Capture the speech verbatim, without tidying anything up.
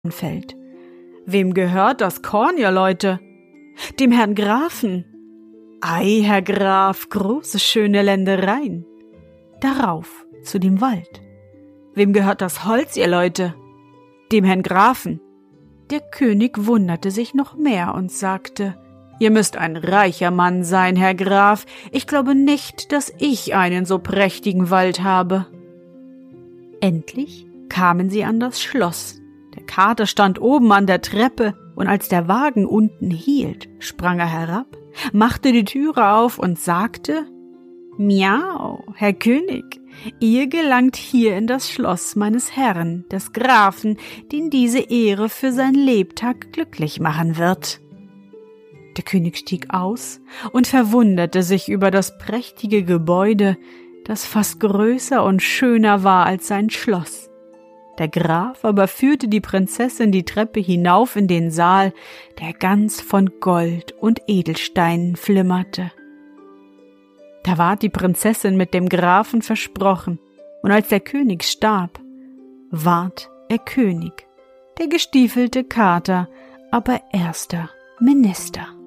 fällt. »Wem gehört das Korn, ihr Leute?« »Dem Herrn Grafen.« »Ei, Herr Graf, große schöne Ländereien.« Darauf zu dem Wald. »Wem gehört das Holz, ihr Leute?« »Dem Herrn Grafen.« Der König wunderte sich noch mehr und sagte: »Ihr müsst ein reicher Mann sein, Herr Graf. Ich glaube nicht, dass ich einen so prächtigen Wald habe.« Endlich kamen sie an das Schloss. Der Kater stand oben an der Treppe, und als der Wagen unten hielt, sprang er herab, machte die Türe auf und sagte: »Miau, Herr König, ihr gelangt hier in das Schloss meines Herrn, des Grafen, den diese Ehre für sein Lebtag glücklich machen wird.« Der König stieg aus und verwunderte sich über das prächtige Gebäude, das fast größer und schöner war als sein Schloss. Der Graf aber führte die Prinzessin die Treppe hinauf in den Saal, der ganz von Gold und Edelsteinen flimmerte. Da ward die Prinzessin mit dem Grafen versprochen, und als der König starb, ward er König, der gestiefelte Kater aber erster Minister.